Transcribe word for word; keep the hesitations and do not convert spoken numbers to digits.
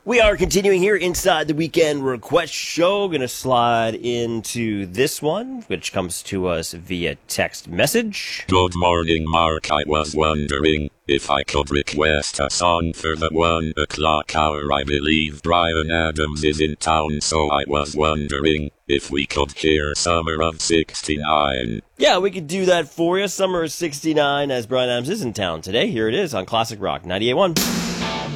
We are continuing here inside the Weekend Request Show. Going to slide into this one, which comes to us via text message. Good morning, Mark. I was wondering if I could request a song for the one o'clock hour. I believe Bryan Adams is in town, so I was wondering if we could hear Summer of sixty-nine. Yeah, we could do that for you. Summer of sixty-nine, as Bryan Adams is in town today. Here it is on Classic Rock ninety-eight point one.